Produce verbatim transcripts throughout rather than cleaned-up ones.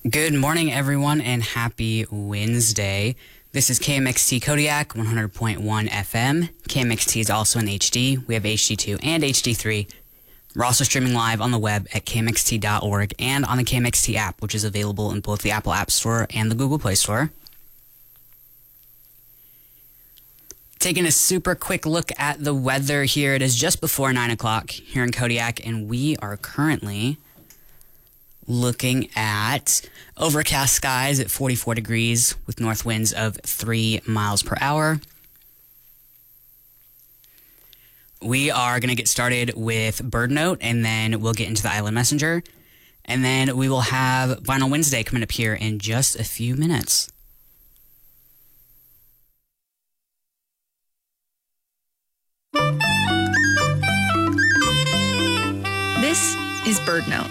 Good morning, everyone, and happy Wednesday. This is K M X T Kodiak, one hundred point one F M. K M X T is also in H D. We have H D two and H D three. We're also streaming live on the web at K M X T dot org and on the K M X T app, which is available in both the Apple App Store and the Google Play Store. Taking a super quick look at the weather here. It is just before nine o'clock here in Kodiak, and we are currently looking at overcast skies at forty-four degrees with north winds of three miles per hour. We are going to get started with Bird Note, and then we'll get into the Island Messenger. And then we will have Vinyl Wednesday coming up here in just a few minutes. This is Bird Note.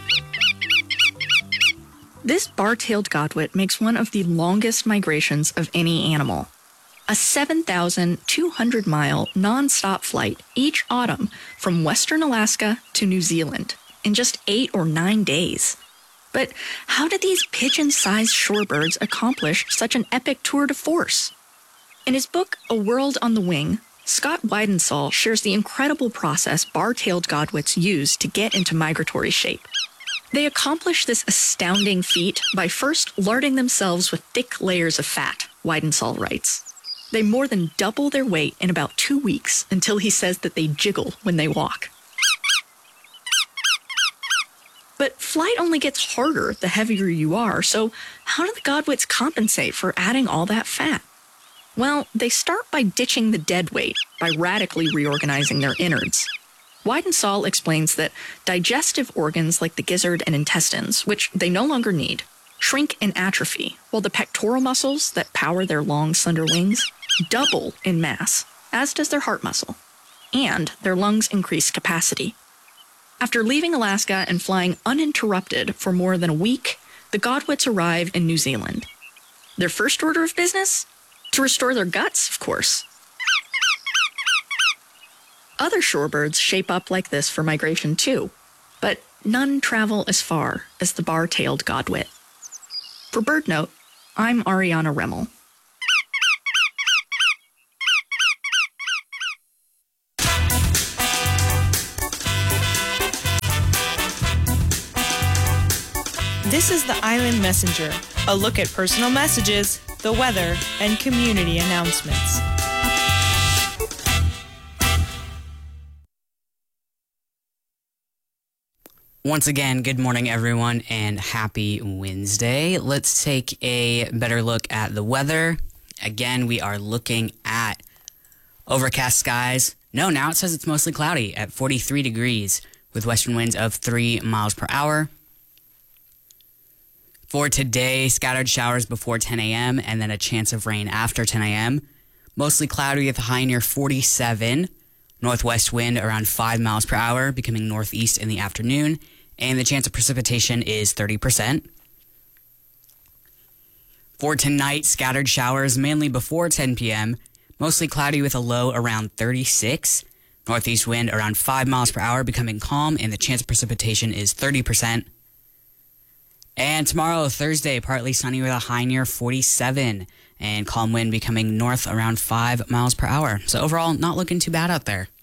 This bar-tailed godwit makes one of the longest migrations of any animal. A seven thousand two hundred mile non-stop flight each autumn from western Alaska to New Zealand in just eight or nine days. But how did these pigeon-sized shorebirds accomplish such an epic tour de force? In his book, A World on the Wing, Scott Weidensaul shares the incredible process bar-tailed godwits use to get into migratory shape. They accomplish this astounding feat by first larding themselves with thick layers of fat, Weidensaul writes. They more than double their weight in about two weeks until he says that they jiggle when they walk. But flight only gets harder the heavier you are, so how do the godwits compensate for adding all that fat? Well, they start by ditching the dead weight by radically reorganizing their innards. Weidensaul explains that digestive organs like the gizzard and intestines, which they no longer need, shrink and atrophy, while the pectoral muscles that power their long, slender wings double in mass, as does their heart muscle, and their lungs increase capacity. After leaving Alaska and flying uninterrupted for more than a week, the godwits arrive in New Zealand. Their first order of business? To restore their guts, of course. Other shorebirds shape up like this for migration too, but none travel as far as the bar-tailed godwit. For Bird Note, I'm Ariana Remmel. This is the Island Messenger, a look at personal messages, the weather, and community announcements. Once again, good morning, everyone, and happy Wednesday. Let's take a better look at the weather. Again, we are looking at overcast skies. No, now it says it's mostly cloudy at forty-three degrees with western winds of three miles per hour. For today, scattered showers before ten a.m. and then a chance of rain after ten a.m. Mostly cloudy with a high near forty-seven. Northwest wind around five miles per hour, becoming northeast in the afternoon. And the chance of precipitation is thirty percent. For tonight, scattered showers mainly before ten p.m. Mostly cloudy with a low around thirty-six. Northeast wind around five miles per hour, becoming calm, and the chance of precipitation is thirty percent. And tomorrow, Thursday, partly sunny with a high near forty-seven. And calm wind becoming north around five miles per hour. So overall, not looking too bad out there.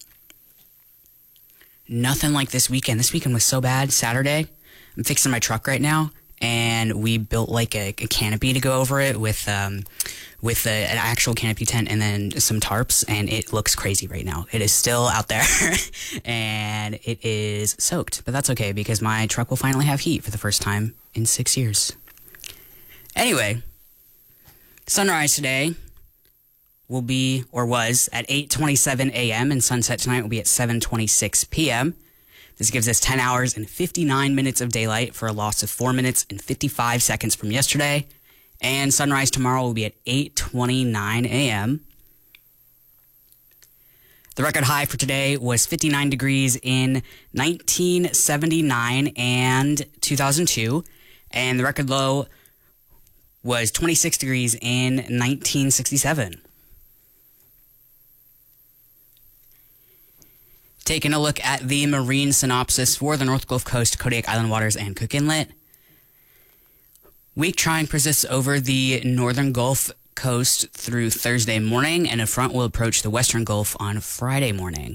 Nothing like this weekend. This weekend was so bad. Saturday, I'm fixing my truck right now, and we built like a, a canopy to go over it with um, with a, an actual canopy tent and then some tarps, and it looks crazy right now. It is still out there, and it is soaked, but that's okay because my truck will finally have heat for the first time in six years. Anyway, sunrise today will be, or was, at eight twenty-seven a.m. and sunset tonight will be at seven twenty-six p.m. This gives us ten hours and fifty-nine minutes of daylight for a loss of four minutes and fifty-five seconds from yesterday. And sunrise tomorrow will be at eight twenty-nine a.m. The record high for today was fifty-nine degrees in nineteen seventy-nine and two thousand two. And the record low was twenty-six degrees in nineteen sixty-seven. Taking a look at the marine synopsis for the North Gulf Coast, Kodiak Island waters, and Cook Inlet. Weak trying persists over the northern Gulf Coast through Thursday morning, and a front will approach the western Gulf on Friday morning.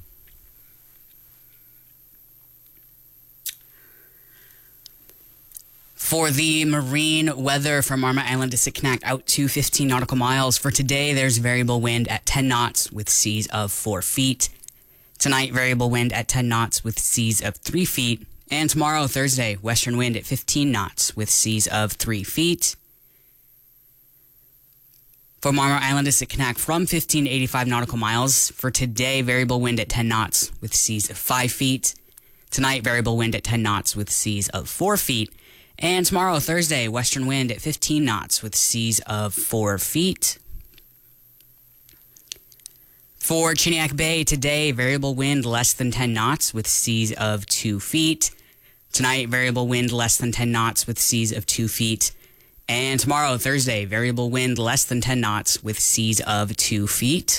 For the marine weather from Marmot Island to Sitkinak out to fifteen nautical miles. For today, there's variable wind at ten knots with seas of four feet. Tonight, variable wind at ten knots with seas of three feet. And tomorrow, Thursday, western wind at fifteen knots with seas of three feet. For Marmot Island to Sitkinak from fifteen to eighty-five nautical miles. For today, variable wind at ten knots with seas of five feet. Tonight, variable wind at ten knots with seas of four feet. And tomorrow, Thursday, western wind at fifteen knots with seas of four feet. For Chiniak Bay today, variable wind less than ten knots with seas of two feet. Tonight, variable wind less than ten knots with seas of two feet. And tomorrow, Thursday, variable wind less than ten knots with seas of two feet.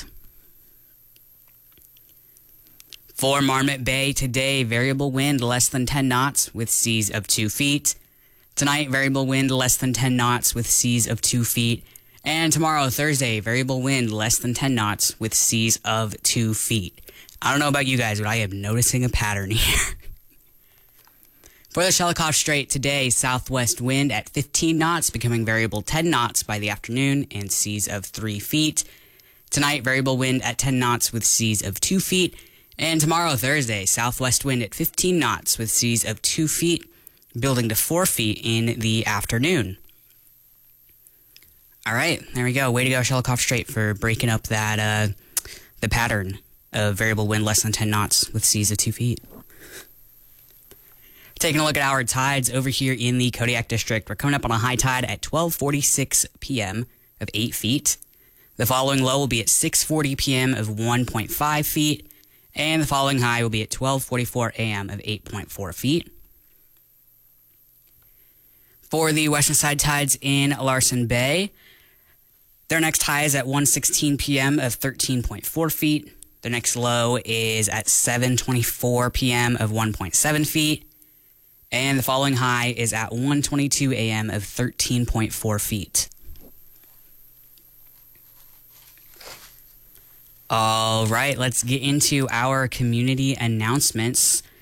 For Marmot Bay today, variable wind less than ten knots with seas of two feet. Tonight, variable wind less than ten knots with seas of two feet. And tomorrow, Thursday, variable wind less than ten knots with seas of two feet. I don't know about you guys, but I am noticing a pattern here. For the Shelikof Strait today, southwest wind at fifteen knots, becoming variable ten knots by the afternoon and seas of three feet. Tonight, variable wind at ten knots with seas of two feet. And tomorrow, Thursday, southwest wind at fifteen knots with seas of two feet, building to four feet in the afternoon. All right, there we go. Way to go, Shelikof Strait, for breaking up that uh, the pattern of variable wind less than ten knots with seas of two feet. Taking a look at our tides over here in the Kodiak District. We're coming up on a high tide at twelve forty-six p.m. of eight feet. The following low will be at six forty p.m. of one point five feet. And the following high will be at twelve forty-four a.m. of eight point four feet. For the western side tides in Larsen Bay, their next high is at one sixteen p.m. of thirteen point four feet. Their next low is at seven twenty-four p.m. of one point seven feet. And the following high is at one twenty-two a.m. of thirteen point four feet. All right, let's get into our community announcements.